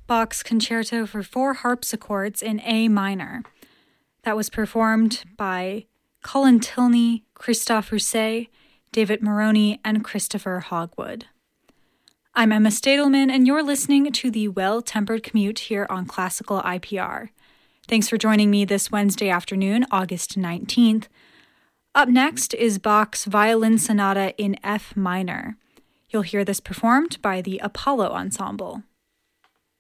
Bach's Concerto for 4 harpsichords in A minor. That was performed by Colin Tilney, Christophe Rousset, David Moroni, and Christopher Hogwood. I'm Emma Stadelman, and you're listening to the Well-Tempered Commute here on Classical IPR. Thanks for joining me this Wednesday afternoon, August 19th. Up next is Bach's Violin Sonata in F minor. You'll hear this performed by the Apollo Ensemble.